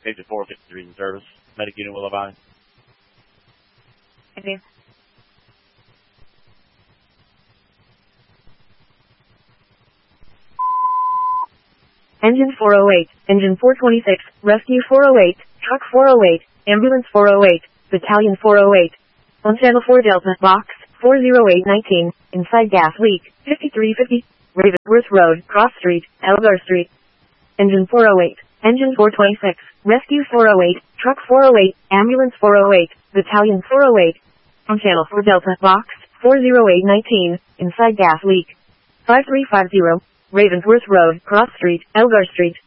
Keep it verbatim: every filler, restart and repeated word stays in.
Agent four fifty-three in service. Medic unit will arrive. Okay. Engine four oh eight, Engine four twenty-six, Rescue four oh eight, Truck four oh eight, Ambulance four oh eight, Battalion four oh eight. On Channel four Delta, Box four oh eight nineteen, inside gas leak, fifty-three fifty, Ravensworth Road, Cross Street, Elgar Street. Engine four oh eight, Engine four twenty-six, Rescue four oh eight, Truck four oh eight, Ambulance four oh eight, Battalion four oh eight. On Channel four Delta, Box four oh eight nineteen, inside gas leak, five three five zero, Ravensworth Road, Cross Street, Elgar Street.